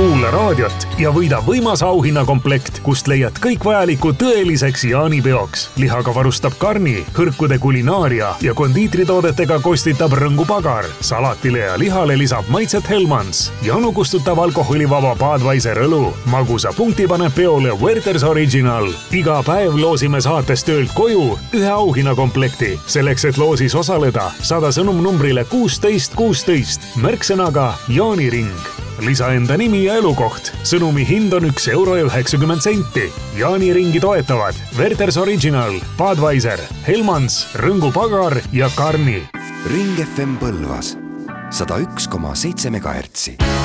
Kuula raadiot ja võida võimas auhinnakomplekt, kust leiad kõik vajaliku tõeliseks jaanipeoks. Lihaga varustab Karni, hõrkude kulinaaria ja kondiitritoodetega kostitab Rõngu Pagar. Salatile ja lihale lisab maitset Hellmans. Janu kustutab alkoholivaba Budweiser õlu. Magusa punkti paneb peole Werther's Original. Iga päev loosime saates töölt koju ühe auhinnakomplekti. Selleks, et loosis osaleda, saada sõnum numbrile 1616. Märksõnaga Jaaniring. Lisa enda nimi ja elukoht. Sõnumi hind on €1.90. Jaaniringi toetavad Werther's Original, Budweiser, Hellmans, Rõngu Pagar ja Karni. Ring FM Põlvas 101,7 MHz.